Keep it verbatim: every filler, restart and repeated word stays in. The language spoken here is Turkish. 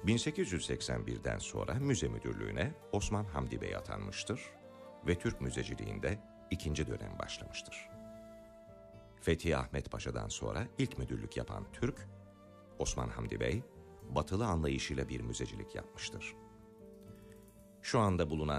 bin sekiz yüz seksen birden sonra müze müdürlüğüne Osman Hamdi Bey atanmıştır ve Türk müzeciliğinde ikinci dönem başlamıştır. Fethi Ahmet Paşa'dan sonra ilk müdürlük yapan Türk, Osman Hamdi Bey, batılı anlayışıyla bir müzecilik yapmıştır. Şu anda bulunan